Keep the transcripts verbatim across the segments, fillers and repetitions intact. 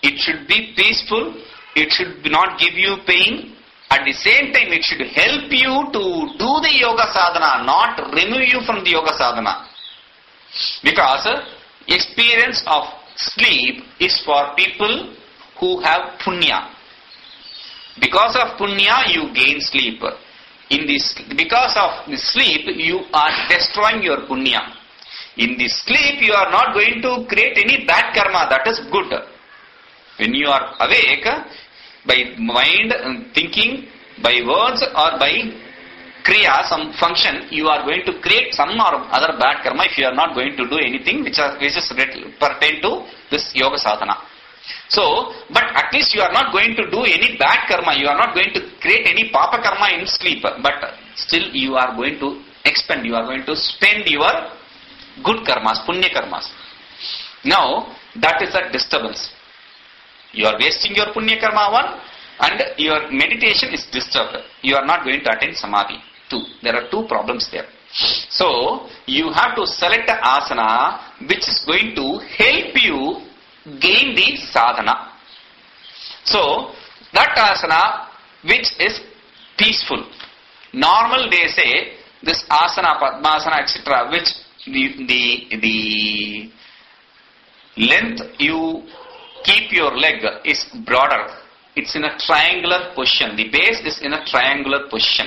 It should be peaceful. It should not give you pain. At the same time, it should help you to do the yoga sadhana, not remove you from the yoga sadhana. Because experience of sleep is for people who have punya. Because of punya, you gain sleep. In this, because of the sleep, you are destroying your punya. In the sleep, you are not going to create any bad karma. That is good. When you are awake, by mind, thinking, by words or by kriya, some function, you are going to create some or other bad karma if you are not going to do anything which, are, which is pertain to this yoga sadhana. So, but at least you are not going to do any bad karma, you are not going to create any papa karma in sleep, but still you are going to expend, you are going to spend your good karmas, punya karmas. Now, that is a disturbance. You are wasting your punya karma, one, and your meditation is disturbed. You are not going to attain samadhi. Two. There are two problems there. So, you have to select an asana which is going to help you gain the sadhana. So, that asana which is peaceful. Normal they say, this asana, padmasana, et cetera, which the, the, the length you keep your leg is broader. It's in a triangular position. The base is in a triangular position.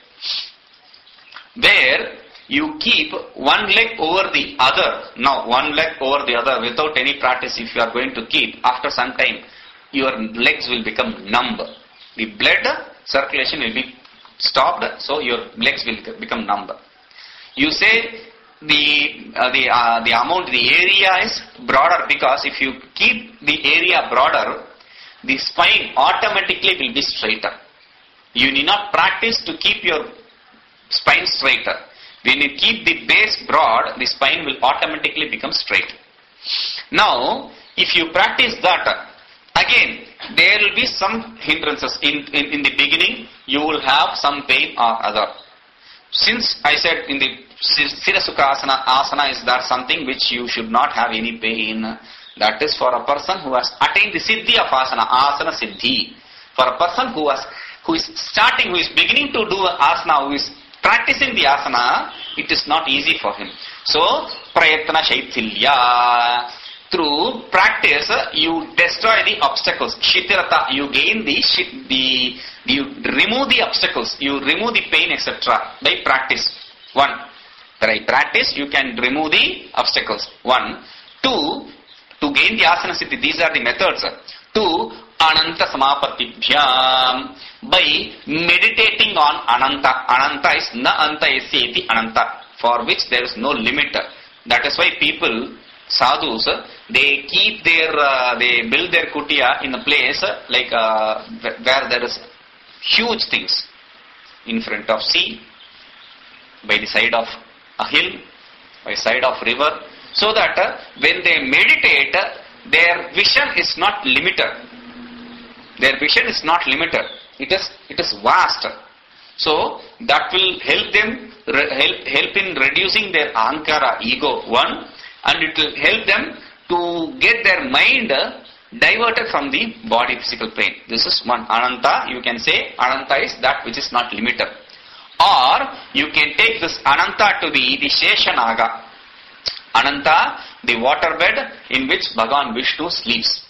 Where you keep one leg over the other. Now, one leg over the other without any practice, if you are going to keep, after some time, your legs will become numb. The blood circulation will be stopped, so your legs will become numb. You say the uh, the uh, the amount, the area is broader, because if you keep the area broader, the spine automatically will be straighter. You need not practice to keep your spine straighter. When you keep the base broad, the spine will automatically become straight. Now, if you practice that, again, there will be some hindrances. In, in, in the beginning, you will have some pain or other. Since I said in the Sirasukha asana, asana is that something which you should not have any pain. That is for a person who has attained the siddhi of asana, asana siddhi. For a person who has, who is starting, who is beginning to do asana, who is practicing the asana, it is not easy for him. So, prayatna shaithilya. Through practice, you destroy the obstacles. Shitirata, you gain the, the, you remove the obstacles, you remove the pain, et cetera by practice. One, by practice, you can remove the obstacles. One. Two, to gain the asana siddhi, these are the methods. Two, ananta samapatibhyam. By meditating on ananta. Ananta is na anta yasyeti ananta, for which there is no limit. That is why people, sadhus, they keep their, uh, they build their kutia in a place like uh, where there is huge things. In front of sea, by the side of a hill, by side of river, so that uh, when they meditate, uh, their vision is not limited. Their vision is not limited. It is, it is vast. So that will help them, re- help, help in reducing their ahankara, ego, one, and it will help them to get their mind uh, diverted from the body physical plane. This is one. Ananta, you can say Ananta is that which is not limited. Or you can take this Ananta to be the Sheshanaga. Ananta, the waterbed in which Bhagavan Vishnu sleeps.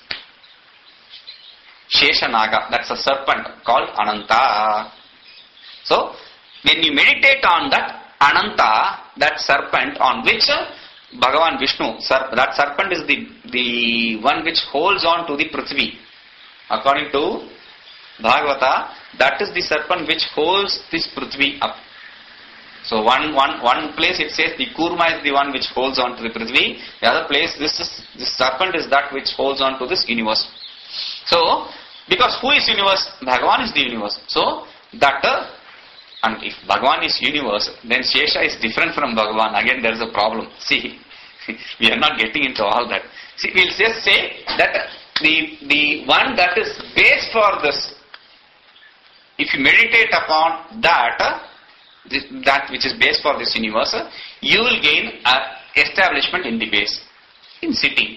Sheshanaga, that's a serpent called Ananta. So, when you meditate on that Ananta, that serpent on which Bhagavan Vishnu, that serpent is the, the one which holds on to the Prithvi. According to Bhagavata, that is the serpent which holds this Prithvi up. So one, one, one place it says the Kurma is the one which holds on to the Prithvi. The other place, this is, this serpent is that which holds on to this universe. So, because who is universe? Bhagavan is the universe. So, that, uh, and if Bhagavan is universe, then Shesha is different from Bhagavan. Again, there is a problem. See, we are not getting into all that. See, we'll just say that the, the one that is base for this, if you meditate upon that, uh, this, that which is base for this universe, uh, you will gain uh, establishment in the base, in sitting.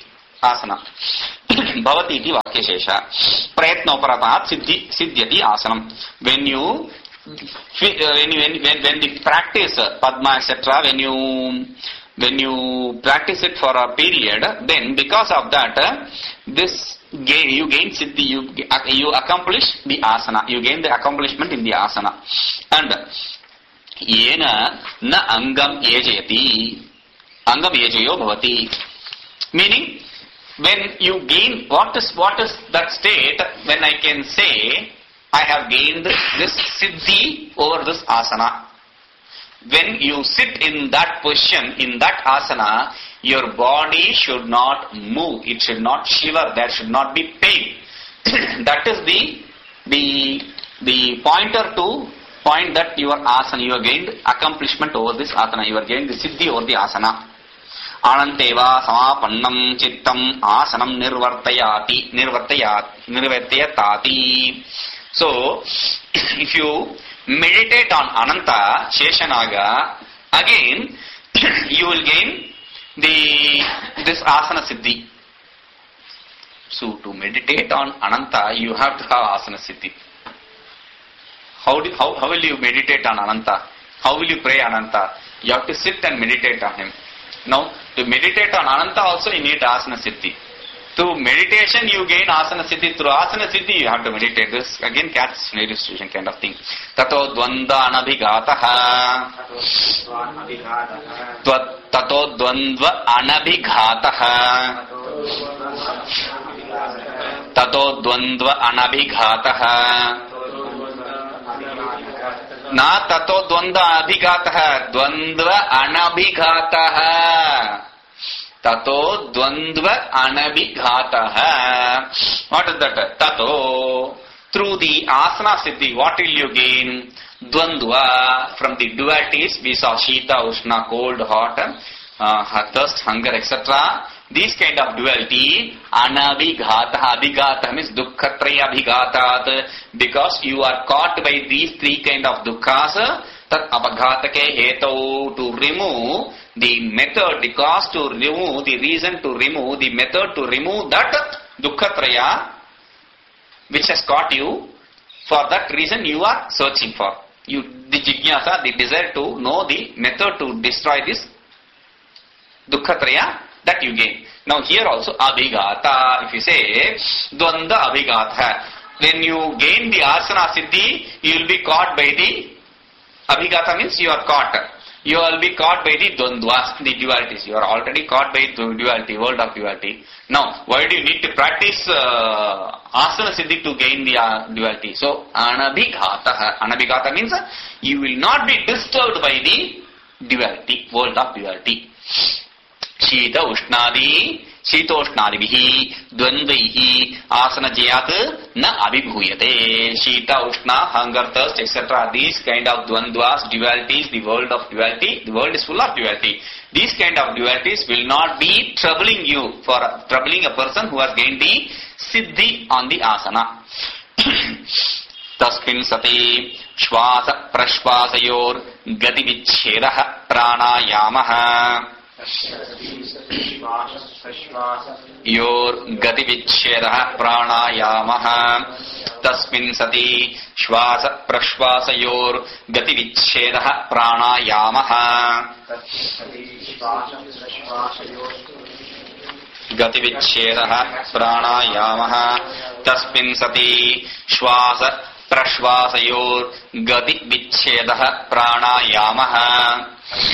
asana. Bhavati iti vakyashesha. Prayatnoparatat siddhi siddhyati asanam. When you when you, when, when, when the practice Padma et cetera, when you when you practice it for a period, then because of that, this gain you gain siddhi, you you accomplish the asana, you gain the accomplishment in the asana. And yena na angam yejayati, angam yejayo bhavati. Meaning, when you gain, what is what is that state when I can say I have gained this siddhi over this asana? When you sit in that position, in that asana, your body should not move. It should not shiver. There should not be pain. That is the the the pointer to point that your asana, you have gained accomplishment over this asana. You have gained the siddhi over the asana. Ananteva samapannam chittam asanam nirvartayati nirvartayat nirvartayatati. So, if you meditate on Ananta, Sheshanaga, again you will gain the this asana siddhi. So, to meditate on Ananta, you have to have asana siddhi. How, do, how, how will you meditate on Ananta? How will you pray Ananta? You have to sit and meditate on him. Now, to meditate on Ananta also you need asana siddhi. Through meditation you gain asana siddhi. Through asana siddhi you have to meditate. This again catches illustration kind of thing. Tato dvanda anabhigataha. Tato dvandva anabhigataha. Tato dvandva anabhigataha. Na tato dvanda abhigataha. Dvandva anabhigataha. Tato dvandva anabhighataha. What is that? Tato. Through the asana siddhi, what will you gain? Dvandva. From the dualities, we saw Shita, Ushna, cold, hot, uh, thirst, hunger, et cetera. These kind of duality, anabhighataha. Abhighata means dukkhatraya abhighatat. Because you are caught by these three kind of dukkhas, tat abhaghatake hetau, to remove the method, the cause to remove, the reason to remove, the method to remove that dukkhatraya which has caught you. For that reason you are searching for. You, the jignasa, the desire to know the method to destroy this dukkhatraya, that you gain. Now here also abhighata, if you say dvanda abhighata, when you gain the asana siddhi, you will be caught by the abhighata means you are caught. You will be caught by the dvandvas, the dualities. You are already caught by the duality, world of duality. Now, why do you need to practice uh, asana siddhi to gain the uh, duality? So, anabhighata. Anabhighata means uh, you will not be disturbed by the duality, world of duality. Shita Ushnadi, Shita Ushnadibihi, Dvandvaihi, Asana Jayat, Na Abhibhuyate. Shita Ushna, hunger, thirst, et cetera. These kind of dvandvas, dualities, the world of duality, the world is full of duality. These kind of dualities will not be troubling you, for troubling a person who has gained the siddhi on the asana. Tasmin sati shvasa prashvasayor gati vichhedah pranayamaha. Yor gati vichhedah pranayamaha. Tasmin sati shvasa prashvasayor gati vichhedah pranayamaha. Gati vichhedah pranayamaha. Tasmin sati shvasa prashvasayor gati vichhedah pranayamaha.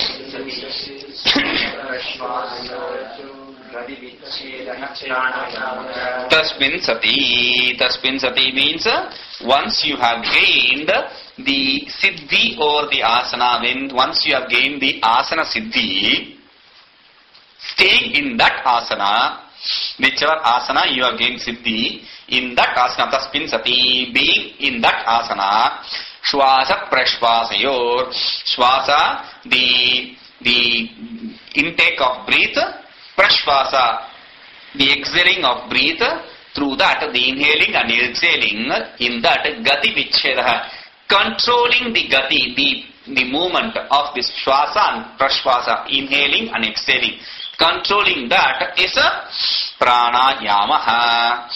Tasmin sati. Tasmin sati means uh, once you have gained the siddhi over the asana, when once you have gained the asana siddhi, staying in that asana, whichever asana you have gained siddhi, in that asana, tasmin sati, being in that asana, shvasa prashvasayor, shvasa, the the intake of breath, prashvasa, the exhaling of breath, through that the inhaling and exhaling, in that gati vichhedah, controlling the gati, the, the movement of this shvasa and prashvasa, inhaling and exhaling, Controlling that is a pranayama.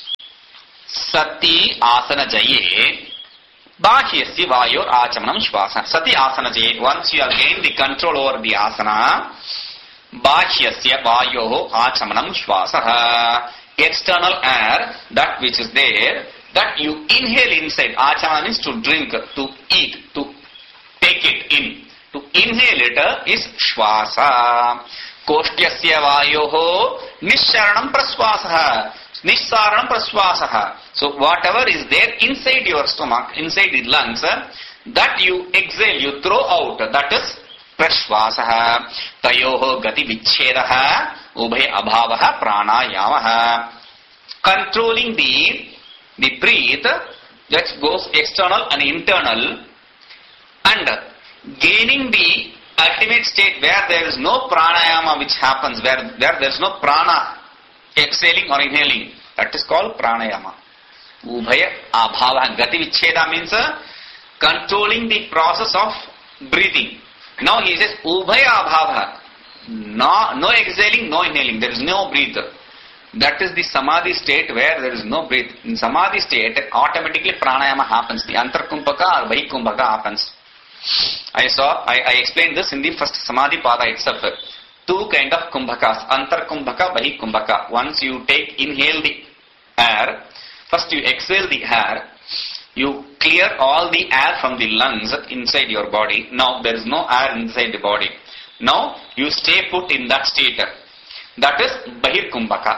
Sati asana jaye bahyasya vayor achamanam shvasa. Sati asana jaye. Once you have gained the control over the asana, bahyasya vayoho achamanam shvasa. External air, that which is there, that you inhale inside. Achamana means to drink, to eat, to take it in. To inhale it is shvasa. Koshtyasya vayoho nisharanam prasvasaha. Nissaranam prasvasaha. So whatever is there inside your stomach, inside the lungs, that you exhale, you throw out, that is prasvasaha. Tayoho gati vichhedaha ubhay abhavaha pranayamaha. Controlling the, the breath, that goes external and internal, and gaining the ultimate state where there is no pranayama which happens, where, where there is no prana exhaling or inhaling, that is called pranayama. Ubhaya abhava. Gati vicheda means uh, controlling the process of breathing. Now he says ubhaya abhava. No, no exhaling, no inhaling. There is no breath. That is the samadhi state where there is no breath. In samadhi state, automatically pranayama happens. The antarkumbhaka or bahikumbhaka happens. I saw, I, I explained this in the first samadhi pada itself. Two kind of kumbhakas, antarkumbhaka, bahikumbhaka. Once you take, inhale the air, first you exhale the air, you clear all the air from the lungs inside your body. Now there is no air inside the body. Now you stay put in that state. That is bahirkumbhaka.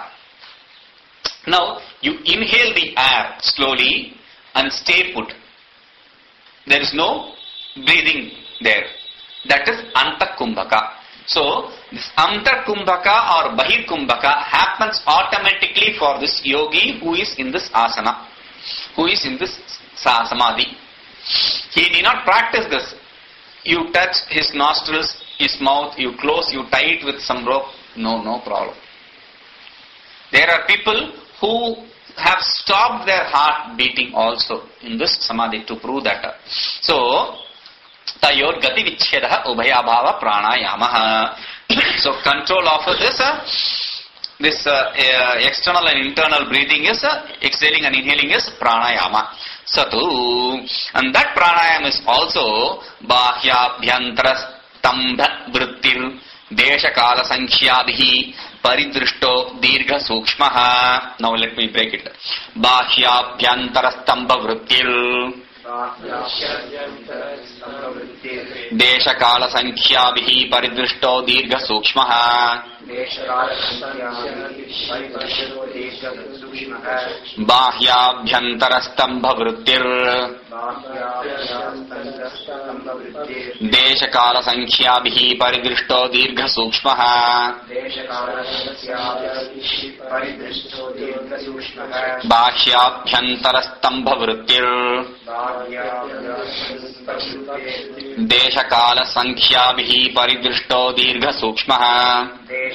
Now you inhale the air slowly and stay put. There is no breathing there. That is antakumbhaka. So this antakumbhaka or bahirkumbhaka happens automatically for this yogi who is in this asana, who is in this samadhi. He need not practice this. You touch his nostrils, his mouth, you close, you tie it with some rope. No, no problem. There are people who have stopped their heart beating also in this samadhi to prove that. So, tayor gati vichhedaha ubhaya bhava pranayamaha. So, control of this, uh, this uh, uh, external and internal breathing is, uh, exhaling and inhaling is pranayama. Satu. And that pranayama is also bahya bhyantara stambha vrittir desha kala sankhyabihi paridrishto dirgha sukshmaha. Now let me break it. Bahya bhyantara stambha vrittir desha kala sankhyabihi paridrishto dirgha sukshmaha. Bahyabhyantara stambha vrittir desha kala sankhyabihi paridrishto dirgha sukshmaha. Bahyabhyantara stambha vrittir desha kala sankhyabihi paridrishto dirgha sukshmaha.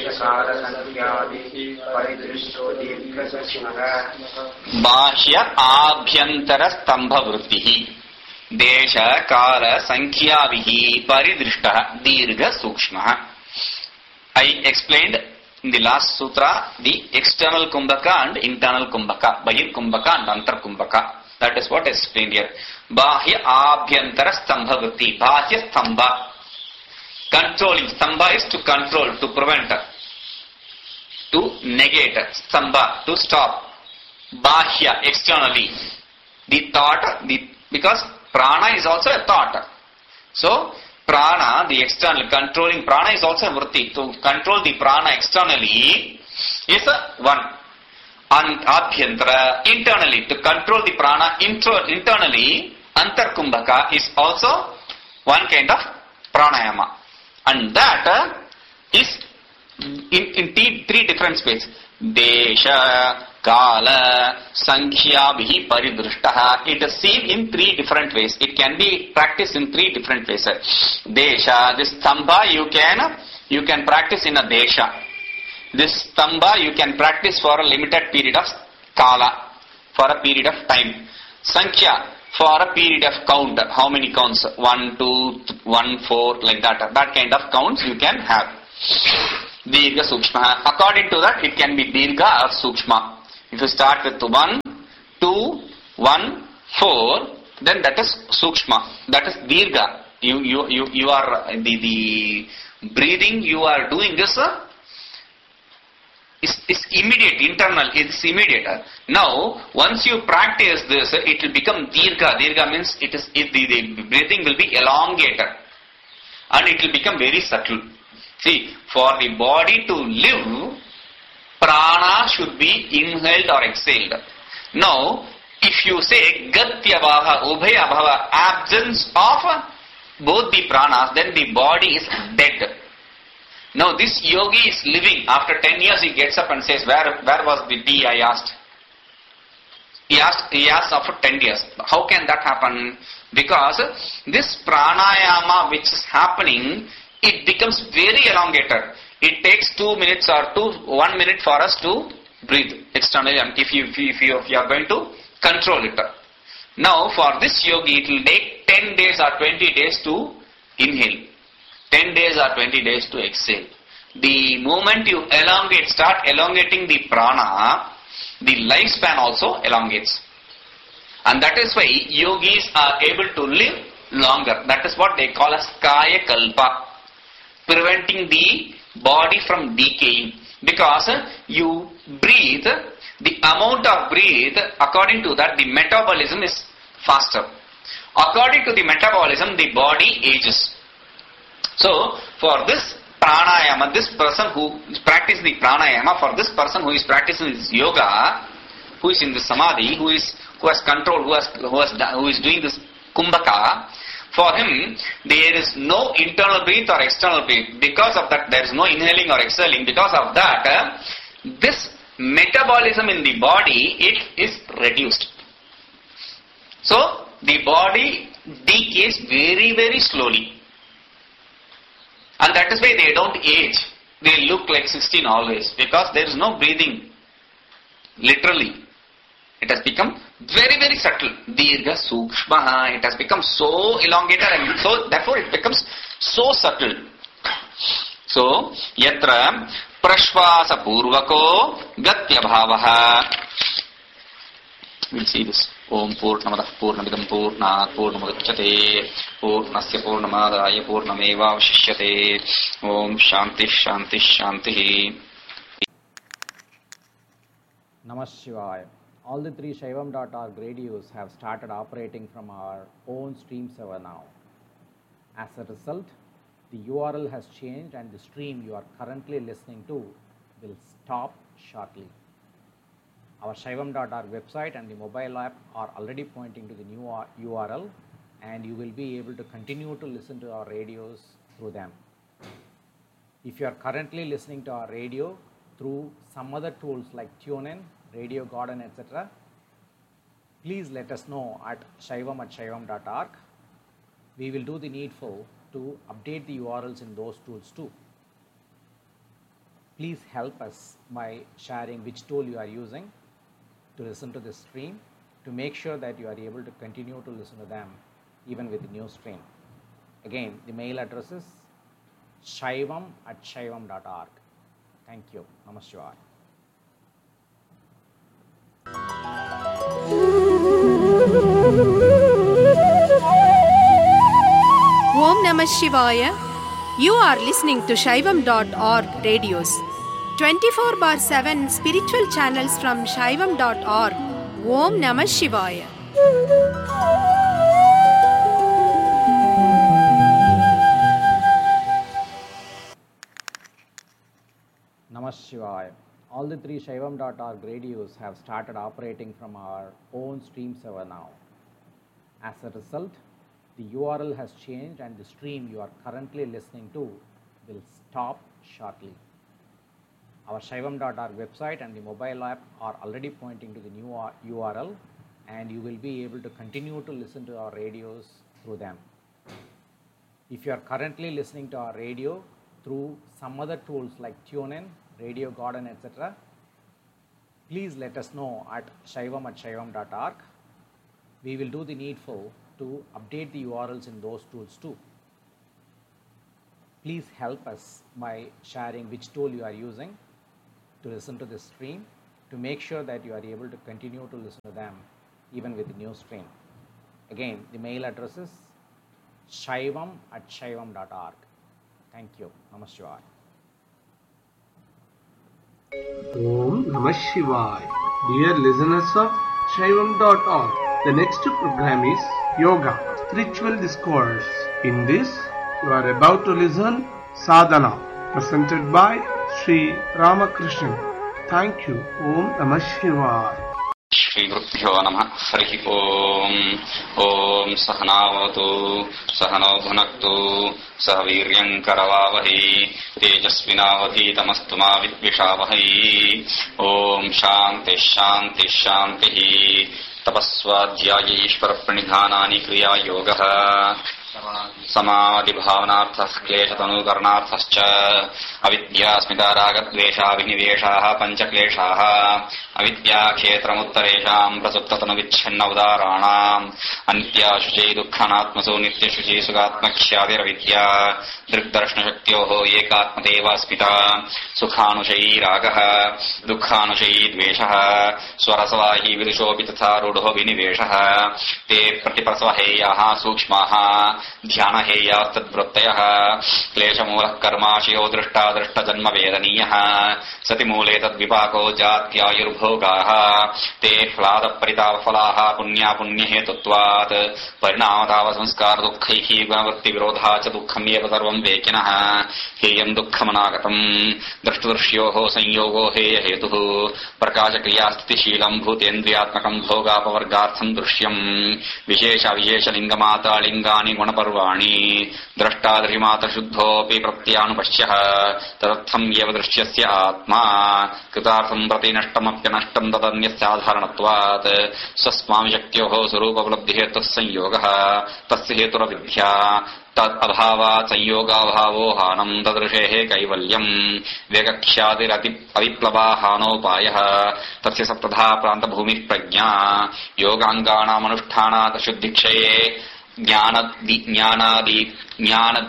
Bahya abhyantara stambha vrittihi desha kala sankhyavihi paridrishtaha dirgha sukshmaha. I explained in the last sutra the external kumbhaka and internal kumbhaka, bahir kumbhaka and antar kumbhaka. That is what is explained here. Bahya abhyantara stambha vritti. Bahya stambha. Controlling. Stambha is to control, to prevent, to negate. Stambha, to stop. Bahya, externally. The thought, the because prana is also a thought. So, prana, the external, controlling prana is also a vritti. To control the prana externally is a one. And abhyantara, internally, to control the prana intro, internally, antar kumbhaka is also one kind of pranayama. And that uh, is in, in three, three different spaces. Desha, Kala, Sankhya, Vihi, Paridrishtaha. It is seen in three different ways. It can be practiced in three different ways. Desha, this Stambha you can, you can practice in a Desha. This Stambha you can practice for a limited period of Kala, for a period of time. Sankhya, for a period of count. How many counts? One, two, one, four, like that. That kind of counts you can have. Dirgha Sukshma. According to that, it can be Dirgha or Sukshma. If you start with one, two, one, four, then that is Sukshma. That is Dirgha. You, you, you, you are, the, the breathing you are doing is, uh, is, is immediate, internal, it's immediate. Now, once you practice this, it will become Dirgha. Dirgha means it is, it, the, the breathing will be elongated. And it will become very subtle. See, for the body to live, prana should be inhaled or exhaled. Now, if you say gatyabhava, ubhayabhava, absence of both the pranas, then the body is dead. Now, this yogi is living. After ten years, he gets up and says, where, where was the tea I asked? He asked, he asked after ten years. How can that happen? Because this pranayama which is happening, it becomes very elongated. It takes two minutes or two, one minute for us to breathe externally, and if you, if you, if you, if you are going to control it. Now, for this yogi, it will take ten days or twenty days to inhale. ten days or twenty days to exhale. The moment you elongate, start elongating the prana, the lifespan also elongates. And that is why yogis are able to live longer. That is what they call as kaya kalpa, preventing the body from decaying. Because you breathe, the amount of breathe, according to that, the metabolism is faster. According to the metabolism, the body ages. So, for this pranayama, this person who practices the pranayama, for this person who is practicing this yoga, who is in the samadhi, who is who has control, who has who has who is doing this kumbhaka, for him there is no internal breath or external breath. Because of that, there is no inhaling or exhaling. Because of that, uh, this metabolism in the body, it is reduced. So the body decays very very slowly. And that is why they don't age. They look like sixteen always. Because there is no breathing. Literally. It has become very very subtle. Dirgha Sukshma. It has become so elongated and so therefore it becomes so subtle. So, yatra prashvasa purvako gatyabhavaha. We'll see this. Om Purnamadah Purnamidam Purnat Purnamudachyate Purnasya Purnamadaya Purnameva Vashishyate. Om Shanti Shanti Shanti. Namah Shivaya. All the three Shaivam dot org radios have started operating from our own stream server now. As a result, the U R L has changed and the stream you are currently listening to will stop shortly. Our Shaivam dot org website and the mobile app are already pointing to the new U R L, and you will be able to continue to listen to our radios through them. If you are currently listening to our radio through some other tools like TuneIn, Radio Garden, et cetera, please let us know at shaivam at shaivam dot org. We will do the needful to update the U R Ls in those tools too. Please help us by sharing which tool you are using to listen to this stream, to make sure that you are able to continue to listen to them even with the new stream. Again, the mail address is shaivam at shaivam dot org. Thank you. Namaskar. Om Namah Shivaya. You are listening to Shaivam dot org radios. twenty-four bar seven spiritual channels from Shaivam dot org. Om Namah Shivaya. Namah Shivaya. All the three Shaivam dot org radios have started operating from our own stream server now. As a result, the U R L has changed and the stream you are currently listening to will stop shortly. Our Shaivam dot org website and the mobile app are already pointing to the new U R L, and you will be able to continue to listen to our radios through them. If you are currently listening to our radio through some other tools like TuneIn, Radio Garden, et cetera, please let us know at shaivam at shaivam dot org. We will do the needful to update the U R Ls in those tools too. please help us by sharing which tool you are using to listen to this stream, to make sure that you are able to continue to listen to them even with the new stream. Again, the mail address is shaivam at shaivam dot org. Thank you. Namah Shivaya. Om Namah Shivaya. Dear listeners of shaivam dot org, the next program is Yoga, Spiritual Discourse. In this, you are about to listen Sadhana, presented by Sri Ramakrishnan. Thank you. Om Namah Shivaya. Shri Gurubhyo Namah. Harihi Om. Om Sahanavatu Sahano Bhunaktu Sahaviryam Karavavahi Tejasvinavadhi Tamastu Ma Vidvishavahai. Om Shanti Shanti Shanti. Tapasvadhyaya Ishvara Pranidhanani Kriya Yogaha Samadhi Bhavanarthas Klesha Tanukarnarthascha Avidya Smita Ragadvesha Viniveshaha Pancha Kleshaha Avidya Kshetramuttareshaam Prasuptatanu Vichchanna Udaranam Anitya Shuchi Dukkhanatmasu Nitya Shuchi Sugatmakshyadir Vidya Drigdarshna Shaktyoho Ekatmadeva Smita Sukhanushayi Ragaha Dukkhanushayi Dveshaha Swarasavahi Vidushopi Tatha Rudho Viniveshaha Te Pratiprasavaheyaha Sukshmaha Dhyana Heya Tadvruttayah Kleshamula Karmashiyo Drishta Drishta Janma Vedaniyah Sati Mule Tadvipako Jatyayurbhogaha Te Hlada Paritava Falaha Punya Punya Hetutvat Parinamatava Sanskar Dukkhihi Gunavritti Virodha Cha Dukkham Eva Sarvam Vekinaha Heyam Dukkhamanagatam Drishtudrishyoho Sanyogo Heya Hetuhu Prakasha Kriyastiti Shilam Bhutendriyatmakam Bhoga Pavargartham Drishyam Vishesha Vishesha Lingamata Lingani Gunaparvani Drashtadrimata Shuddhopi Pratyanupashyaha Tadatham Yeva Drishyasya Atma Kritartham Prati Nashtamapya Nashtam Tadanyasya Swasmami Shaktyoho Sarupa Vlabdhihetu Sanyogaha Tasya Hetura Vidya Tad Abhava Sanyoga Bhavo Hanam Tadrishehe Kaivalyam Vegakshyadirati Aviplava Hanopayaha Tasya Saptadha Pranta Bhumi Prajna Yogangana Manusthana Tashuddhikshaye Jnana Jnana Jnana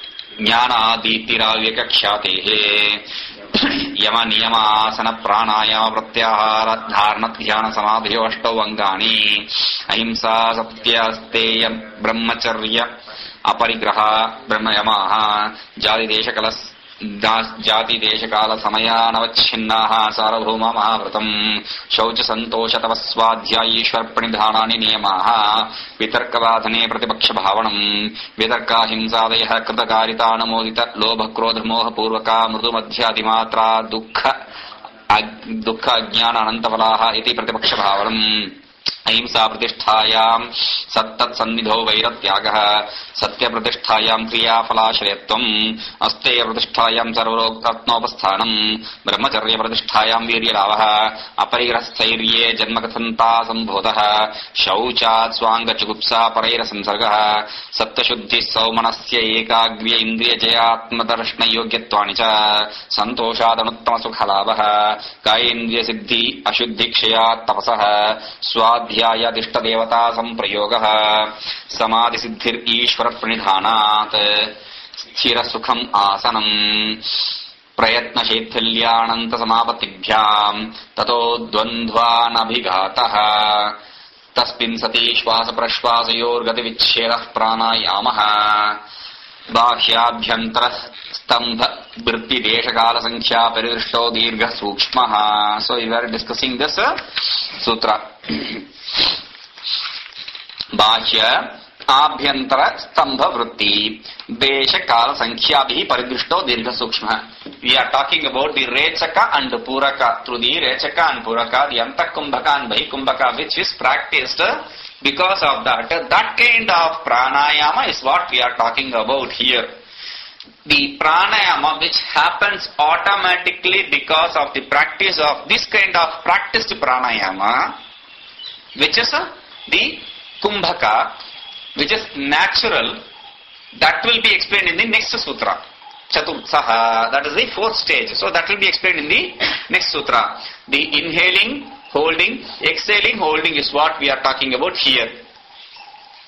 Jnana Ditira Vegakshyatehe Yama Niyama Asana Pranayama Pratyahara Dharna Dhyana Samadhiyo Ashtau Angani Ahimsa Satya Steya Brahmacharya Aparigraha Brahmayamaha Jadi Deshakalas Jati Deshakala Samaya Navachinnaha Sarabhuma Mahavratam Shaucha Santosha Tavaswadhya Ishwar Pranidhanani Niyamaha Vitarkavadhane Pratipaksha Bhavanam Vitarka Himsadaya Kritakarita Namodita Lobha Krodha Moha Purvaka Mrudu Madhyadimatra Dukkha Dukkha Jnana Anantavalaha Iti Pratipaksha Bhavanam Ahimsa Pratisthayam Sattat Sannidho Vairatyaga Satya Pratisthayam Kriya Phalashrayatvam Asteya Pratisthayam Sarvarokatnopasthanam Brahmacharya Pratisthayam Viryalavaha Aparigrasthairye Janmakathanta Sambhodaha Shauchat Swanga Chukupsa Paraira Samsargaha Sattashuddhi Saumanasya Ekagriya Indriya Jayatmadarshna Yogyatvanicha Santoshadanuttam Sukhalavaha Kayendriya Siddhi Ashuddhi Kshayat Tapasaha Swadhyaya Dishta Devata Samprayogaha Samadhi Siddhir Ishvara Pranidhanat Sthira Sukham Asanam Prayatna Shaithalyananta Samapatibhyam Tato Dvandvan Abhigataha Taspin Sati Shvasa Prashvasayor Gati Vichherah Pranayamaha Bhahyabhyantara Stambha Vritti Deshakala Sankhya Paridrishto Dirgha Sukshmaha. So we were discussing this uh, sutra. Bhashya Abhyantara Stambha Vritti Deshakala Sankhya Bhi Paridrishto Dirgha Sukshmaha. We are talking about the Rechaka and Puraka. Through the Rechaka and Puraka, the Antakumbhaka and Bahikumbhaka, which is practiced. Because of that, that kind of pranayama is what we are talking about here. The pranayama which happens automatically because of the practice of this kind of practiced pranayama, which is uh, the kumbhaka, which is natural, that will be explained in the next sutra. Chaturtsaha, that is the fourth stage. So that will be explained in the next sutra. The inhaling, holding, exhaling, holding is what we are talking about here.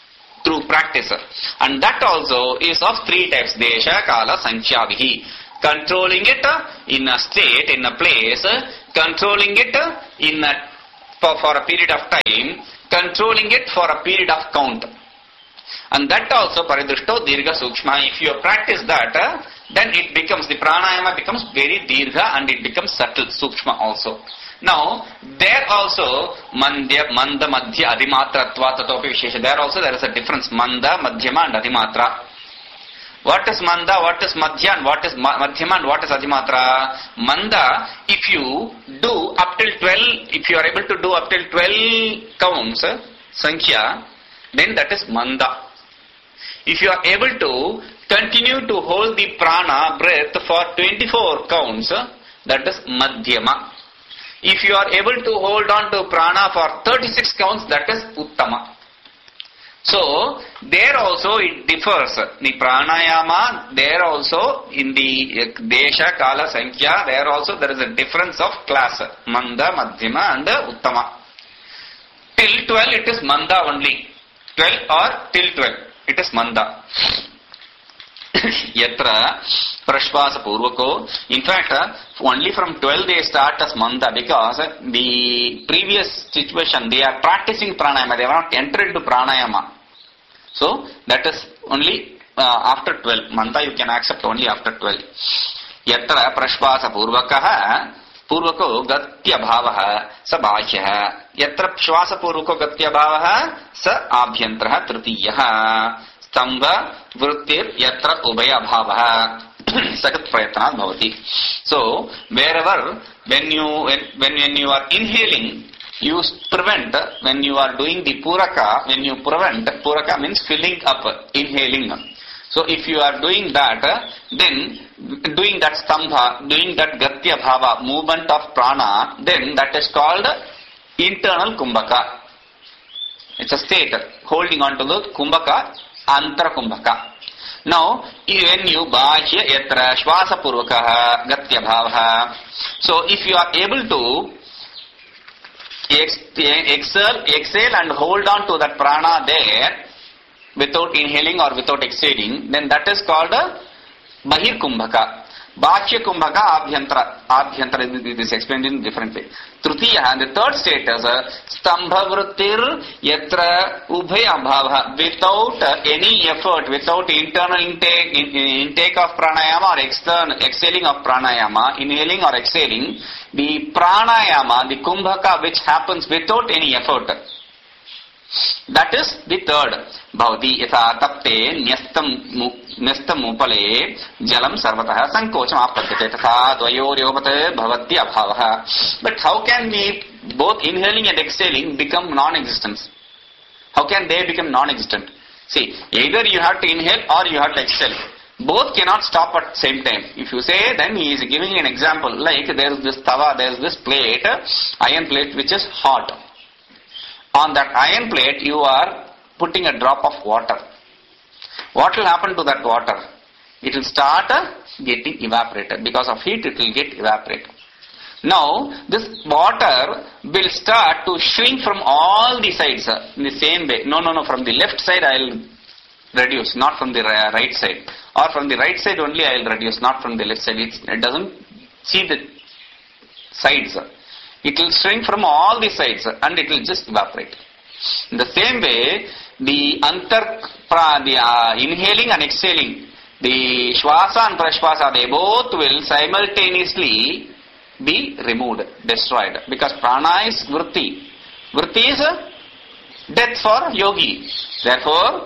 through practice. And that also is of three types. Desha, Kala, Sankhyavihi. Controlling it in a state, in a place, controlling it in a, for, for a period of time, controlling it for a period of count. And that also paridrishto dirgha sukshma. If you practice that, then it becomes, the pranayama becomes very dirgha and it becomes subtle, sukshma also. Now, there also, mandya, manda, madhya, adhimatra, tva, tatopi, vishesha. There also there is a difference, manda, madhyama and adhimatra. What is manda, what is madhya, and what is madhyama, and what is adhimatra? Manda, if you do up till twelve, if you are able to do up till twelve counts, sankhya, then that is manda. If you are able to continue to hold the prana, breath for twenty-four counts, that is madhyama. If you are able to hold on to prana for thirty-six counts, that is uttama. So, there also it differs. The pranayama, there also in the desha, kala, sankhya, there also there is a difference of class. Manda, madhyama and uttama. Till twelve it is manda only. twelve or till twelve it is manda. Yatra prashvasa purvako. In fact, only from twelve they start as manda, because the previous situation they are practicing pranayama, they have not entered into pranayama. So that is only uh, after twelve. Manda you can accept only after twelve. Yatra prashvasa purvakaha purvako gatya bhavaha sa bhashyaha. Yatra prashvasa purvako gatya bhavaha sa abhyantraha tritiyaha. Stamba vrittir yatra ubaya bhavaha sagat prayatnat bhavati. So wherever when you when, when when you are inhaling, you prevent, when you are doing the puraka, when you prevent, puraka means filling up, inhaling. So if you are doing that, then doing that stambha, doing that gatya bhava, movement of prana, then that is called internal kumbhaka. It's a state holding on to the kumbhaka. Antara kumbhaka. Now, when you bhashya yatra shvasa purvakaha gatya bhavaha. So, if you are able to exhale, exhale and hold on to that prana there without inhaling or without exhaling, then that is called bahir kumbhaka. Bhashya kumbhaka abhyantara. Abhyantara is explained in a different way. Tritiya, the third state is stambha vrittir yatra ubhaya bhava. Without any effort, without internal intake, intake of pranayama or external exhaling of pranayama, inhaling or exhaling, the pranayama, the kumbhaka which happens without any effort. That is the third. Bhavati yatha tapte nyastam nyastam upale jalam sarvatah sankocham apadyate tatha dvayoryopat bhavati abhavaha. But how can we both inhaling and exhaling become non-existent? How can they become non-existent? See, either you have to inhale or you have to exhale. Both cannot stop at the same time. If you say, then he is giving an example, like there is this tawa, there is this plate, iron plate which is hot. On that iron plate, you are putting a drop of water. What will happen to that water? It will start getting evaporated. Because of heat, it will get evaporated. Now, this water will start to shrink from all the sides in the same way. No, no, no, from the left side I will reduce, not from the right side. Or from the right side only I will reduce, not from the left side. It's, it doesn't see the sides. It will shrink from all the sides and it will just evaporate. In the same way, the antar, the uh, inhaling and exhaling, the shvasa and prashvasa, they both will simultaneously be removed, destroyed. Because prana is vritti. Vritti is death for yogi. Therefore,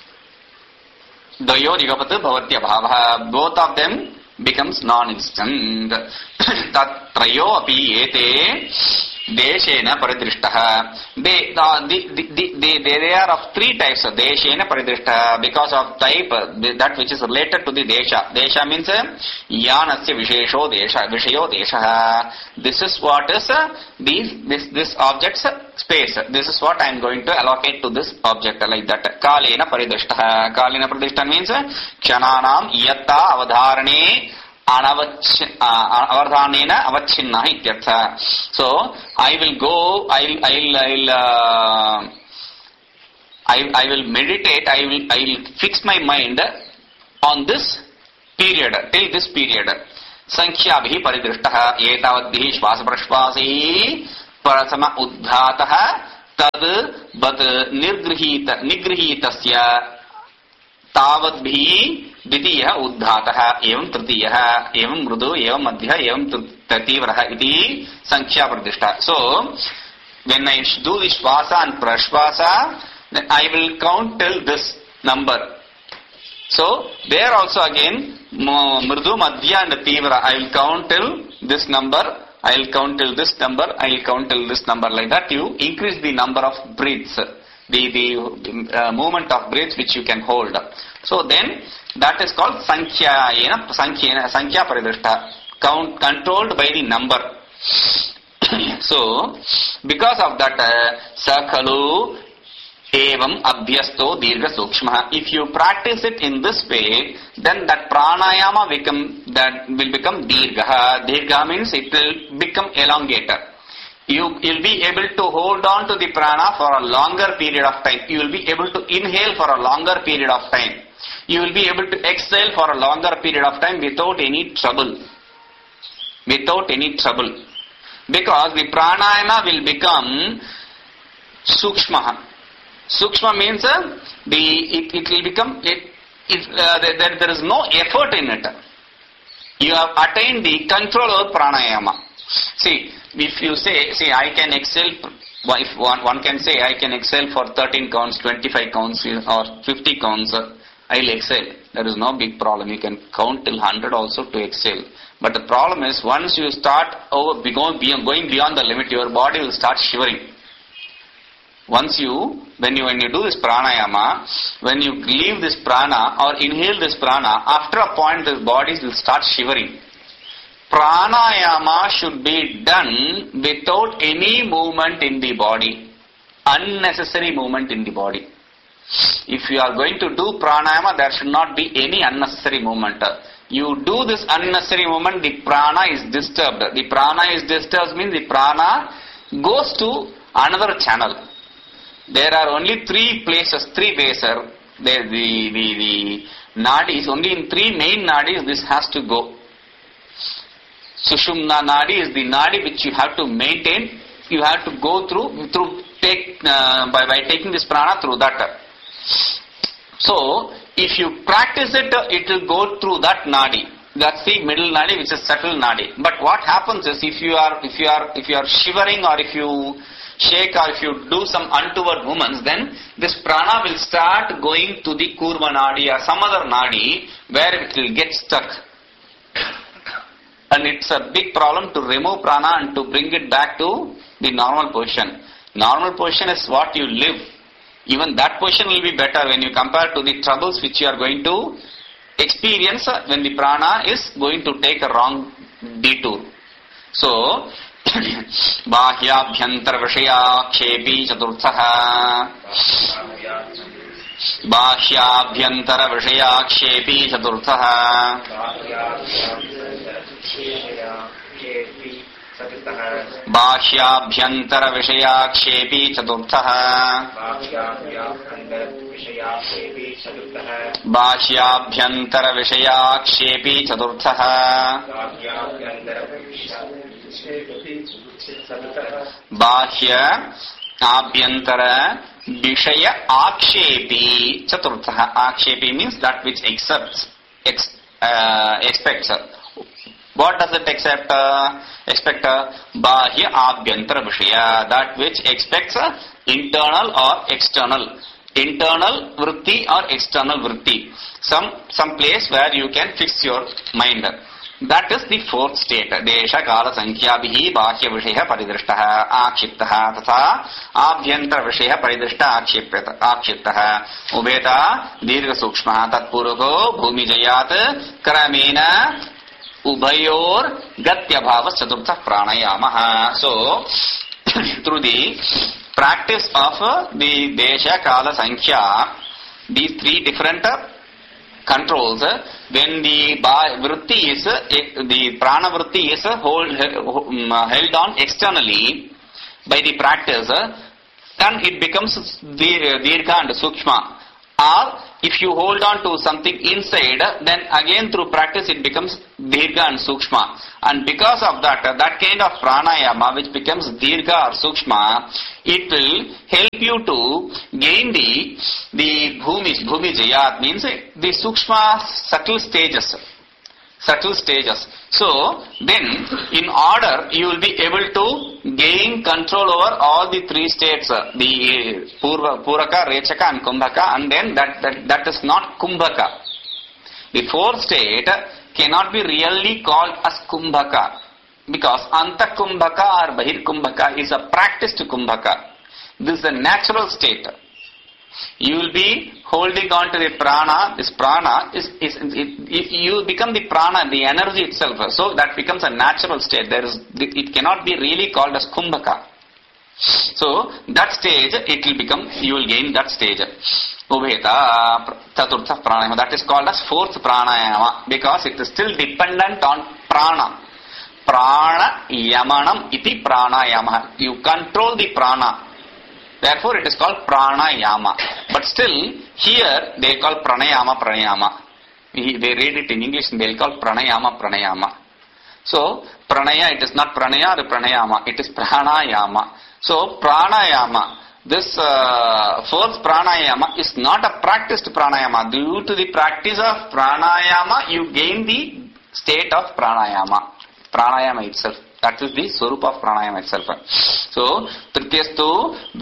dvayo nigapatu bhavatya bhavaha, both of them becomes non-existent. Tatrayo api ete deshena paridrishtaha. They, uh, the, the, the, the, they are of three types. Deshena paridrishtaha, because of type, that which is related to the desha. Desha means yanasya vishesho desha, vishayo desha. This is what is uh, these, this, this object's space. This is what I am going to allocate to this object, like that. Kalena paridrishtaha. Kalena paridrishtaha means kshananam yatta avadharane avardhanena avachinna ityartha. So I will go, I'll, I'll, I'll uh, I, I will meditate, I will, I will fix my mind on this period, till this period. Sankhya-bhi paridrishtah etavadbhi shvasa-prashvasi parasama uddhatah tad bad nirgrihita nigrihitasya tavadbhi dvitiya uddhatah evam tritiyah evam mrudu evam madhya evam tativraha iti sankhya paridrishtah. So, when I do the shvasa and prashvasa, then I will count till this number. So, there also again, mrudu, madhya and tivra, I will count till this number, I will count till this number, I will count till this number. Like that you increase the number of breaths, the, the uh, movement of breaths which you can hold. So then, that is called sankhya, sankhya, sankhya paridrishta, count, controlled by the number. So, because of that, sakhalu evam abhyasto dirgha sukshma. If you practice it in this way, then that pranayama become, that will become dirgha. Dirgha means it will become elongated. You will be able to hold on to the prana for a longer period of time. You will be able to inhale for a longer period of time. You will be able to exhale for a longer period of time without any trouble. Without any trouble. Because the pranayama will become sukshma. Sukshma means uh, the it, it will become it, it uh, there, there is no effort in it. You have attained the control over pranayama. See, if you say, see, I can exhale. If one, one can say, I can exhale for thirteen counts, twenty-five counts, or fifty counts. Uh, I will exhale. There is no big problem. You can count till one hundred also to exhale. But the problem is, once you start over, going beyond the limit, your body will start shivering. Once you, when you when you do this pranayama, when you leave this prana or inhale this prana, after a point, the body will start shivering. Pranayama should be done without any movement in the body, unnecessary movement in the body. If you are going to do pranayama, there should not be any unnecessary movement. You do this unnecessary movement, the prana is disturbed. The prana is disturbed means the prana goes to another channel. There are only three places, three ways. The, the, the, the nadis, only in three main nadis this has to go. Sushumna nadi is the nadi which you have to maintain. You have to go through, through take uh, by, by taking this prana through that. So, if you practice it, it will go through that nadi. That's the middle nadi, which is subtle nadi. But what happens is, if you are, if you are, if you are shivering, or if you shake, or if you do some untoward movements, then this prana will start going to the kurma nadi or some other nadi where it will get stuck. And it's a big problem to remove prana and to bring it back to the normal position. Normal position is what you live. Even that position will be better when you compare to the troubles which you are going to experience when the prana is going to take a wrong detour. So, Bahyabhyantar Vishaya Kshepi Chaturthaha Bahyabhyantara Vishaya Kshepi Chaturthaha Bahyabhyantara Vishaya Kshepi Chaturthaha Bahyabhyantara Vishaya Kshepi Chaturthaha Bahya Abhyantara Vishaya Akshepi Chaturthaha. Akshepi means that which accepts, ex, uh, expects. What does it accept? Uh, expect? Uh, Bahya Abhyantara Vishaya, that which expects uh, internal or external. Internal vritti or external vritti. Some, some place where you can fix your mind. That is the fourth state. Desha kala sankhya bihi bahya vishaya paridrishtaha akshiptaha tatha abhyantara vishaya paridrishta akshipyata akshiptaha ubeta dirgha sukshma tatpurako bhumi jayat kramena ubhayor gatyabhava chaturtha pranayamaha. So, through the practice of the desha kala sankhya, these three different controls, when the vritti is, the prana vritti is hold, held on externally by the practice, then it becomes dirgha and sukshma. Or if you hold on to something inside, then again through practice it becomes dirgha and sukshma. And because of that, that kind of pranayama which becomes dirgha or sukshma, it will help you to gain the the bhumi, bhumi jayat means the sukshma subtle stages. Subtle stages. So, then, in order, you will be able to gain control over all the three states, the Purva, Puraka, Rechaka and Kumbhaka, and then that, that, that is not Kumbhaka. The fourth state cannot be really called as Kumbhaka, because Anta Kumbhaka or Bahir Kumbhaka is a practiced Kumbhaka. This is a natural state. You will be holding on to the prana. This prana is, is it, it, you become the prana, the energy itself. So that becomes a natural state. There is, it cannot be really called as kumbhaka. So that stage, it will become, you will gain that stage. Ubheta chaturtha pranayama. That is called as fourth pranayama because it is still dependent on prana. Prana yamanam iti pranayama. You control the prana. Therefore, it is called pranayama. But still, here they call pranayama pranayama. They read it in English and they will call pranayama pranayama. So, pranaya, it is not pranaya or pranayama. It is pranayama. So, pranayama. This uh, fourth pranayama is not a practiced pranayama. Due to the practice of pranayama, you gain the state of pranayama. Pranayama itself. That is the swarupa of pranayama itself. So, trityastu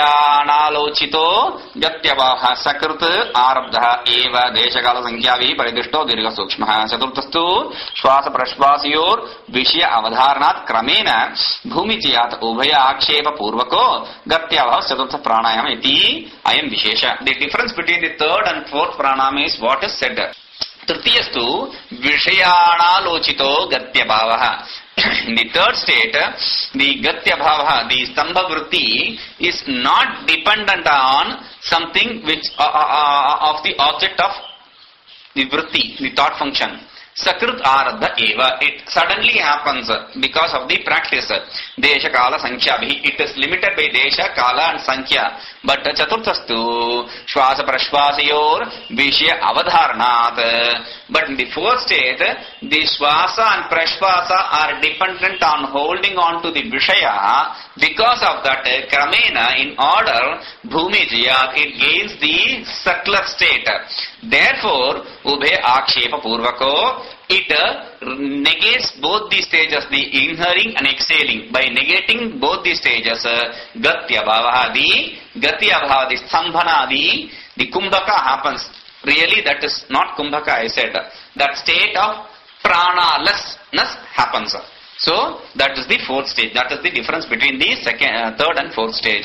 vishayanalochito gatyavaha sakrit arabdha eva deshakala sankhyavi paridishto dirgha sukshmaha. Chaturthastu shvasa prashvasiyor vishya avadharanat kramena bhumiciyat ubhaya akshepa purvako gatyavaha chaturtha pranayama iti ayam vishesha. The difference between the third and fourth pranayama is what is said. Trityastu vishayanalochito gatyavaha. In the third state, the Gatya Bhava, the Stambha Vritti is not dependent on something which uh, uh, of the object of the Vritti, the thought function. Sakrit Aradha Eva. It suddenly happens because of the practice. Desha Kala Sankhya. It is limited by Desha, Kala and Sankhya. But Chaturthastu Shvasa Prashvasayor Vishya Avadharanat. But in the fourth state, the Shvasa and Prashvasa are dependent on holding on to the Vishaya. Because of that, Kramena, in order, Bhumi Jiyat, it gains the subtler state. Therefore, Ubhe Akshepa Purvako, it negates both the stages, the inhaling and exhaling. By negating both the stages, Gatya Bhavaha, the Gatya Bhava, the Stambhana, the, the Kumbhaka happens. Really, that is not Kumbhaka, I said. That state of prana-lessness happens. So, that is the fourth stage. That is the difference between the second, uh, third and fourth stage.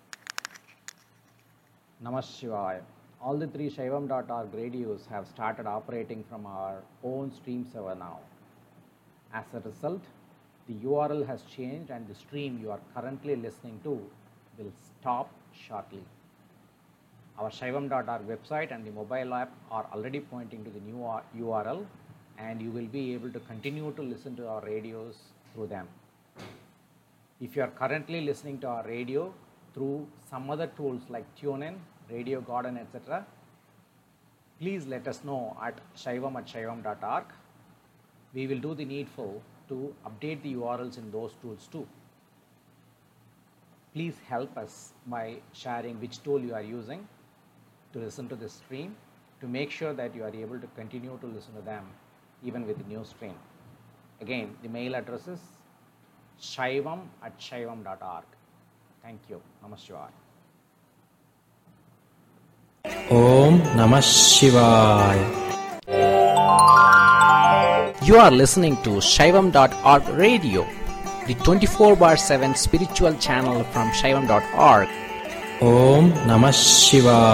Namah Shivaya. All the three Shaivam dot org radios have started operating from our own stream server now. As a result, the U R L has changed and the stream you are currently listening to will stop shortly. Our Shaivam dot org website and the mobile app are already pointing to the new U R L, and you will be able to continue to listen to our radios through them. If you are currently listening to our radio through some other tools like TuneIn, Radio Garden, et cetera, please let us know at shaivam at shaivam dot org. We will do the needful to update the U R Ls in those tools too. Please help us by sharing which tool you are using to listen to this stream, to make sure that you are able to continue to listen to them even with the new stream. Again, the mail address is shaivam at shaivam dot org. Thank you. Namah Shivaya. Om Namah Shivaya. You are listening to Shaivam dot org radio, the twenty-four bar seven spiritual channel from Shaivam dot org. Om Namah Shivaya.